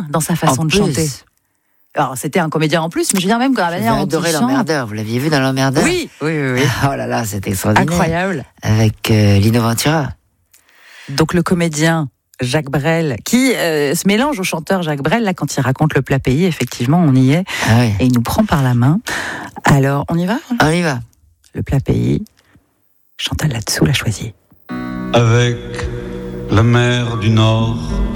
dans sa façon de chanter. Alors, c'était un comédien en plus, mais je veux dire même que la manière dont il chante... adoré l'emmerdeur, vous l'aviez vu dans l'emmerdeur ? Oui. Oh là là, c'était extraordinaire. Incroyable. Avec Lino Ventura. Donc le comédien Jacques Brel, qui se mélange au chanteur Jacques Brel, là, quand il raconte le plat pays, effectivement, on y est, et il nous prend par la main. Alors, on y va ? On y va. Le plat pays, Chantal Latsou l'a choisi. Avec la mer du Nord